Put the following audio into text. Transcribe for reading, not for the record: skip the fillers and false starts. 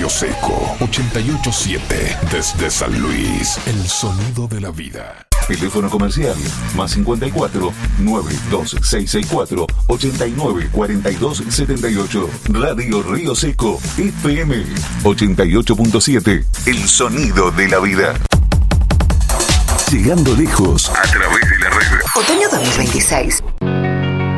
Río Seco 887 desde San Luis, el sonido de la vida. Teléfono comercial más 54 92664 89 42 78. Radio Río Seco FM 88.7. El sonido de la vida. Llegando lejos a través de la red. Otoño 2026.